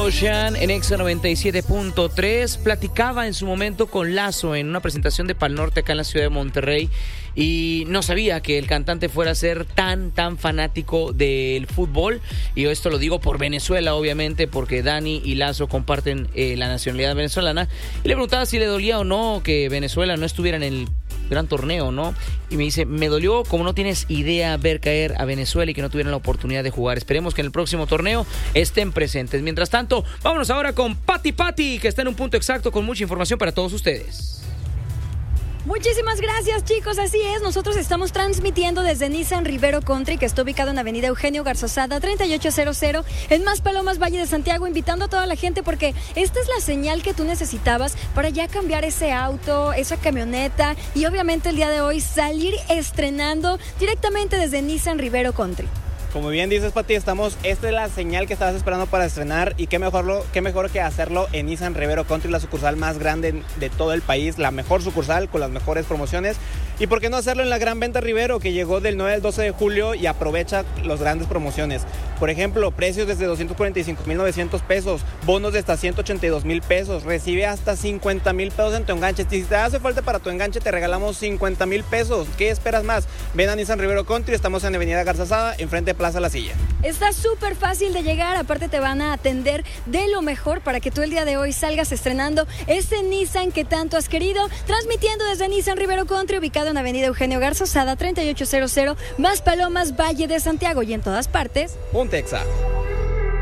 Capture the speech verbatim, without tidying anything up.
Ocean en Exa noventa y siete punto tres. Platicaba en su momento con Lazo en una presentación de Pal Norte acá en la ciudad de Monterrey y no sabía que el cantante fuera a ser tan, tan fanático del fútbol. Y esto lo digo por Venezuela, obviamente, porque Dani y Lazo comparten eh, la nacionalidad venezolana. Y le preguntaba si le dolía o no que Venezuela no estuviera en el gran torneo, ¿no? Y me dice, me dolió como no tienes idea ver caer a Venezuela y que no tuvieran la oportunidad de jugar. Esperemos que en el próximo torneo estén presentes. Mientras tanto, vámonos ahora con Pati Pati, que está en un punto exacto con mucha información para todos ustedes. Muchísimas gracias, chicos, así es, nosotros estamos transmitiendo desde Nissan Rivero Country, que está ubicado en avenida Eugenio Garzazada treinta y ocho cero cero, en Maspalomas, Valle de Santiago, invitando a toda la gente porque esta es la señal que tú necesitabas para ya cambiar ese auto, esa camioneta y obviamente el día de hoy salir estrenando directamente desde Nissan Rivero Country. Como bien dices, Pati, estamos, esta es la señal que estabas esperando para estrenar y qué mejor, lo, qué mejor que hacerlo en Nissan Rivero Country, la sucursal más grande de todo el país, la mejor sucursal con las mejores promociones. Y por qué no hacerlo en la Gran Venta Rivero, que llegó del nueve al doce de julio y aprovecha las grandes promociones. Por ejemplo, precios desde doscientos cuarenta y cinco mil novecientos pesos, bonos de hasta ciento ochenta y dos mil pesos, recibe hasta cincuenta mil pesos en tu enganche. Si te hace falta para tu enganche, te regalamos cincuenta mil pesos. ¿Qué esperas más? Ven a Nissan Rivero Country, estamos en avenida Garzazada, enfrente de Plaza La Silla. Está súper fácil de llegar, aparte te van a atender de lo mejor para que tú el día de hoy salgas estrenando ese Nissan que tanto has querido, transmitiendo desde Nissan Rivero Country, ubicado en avenida Eugenio Garzazada treinta y ocho cero cero, Maspalomas, Valle de Santiago, y en todas partes Ponte Exa.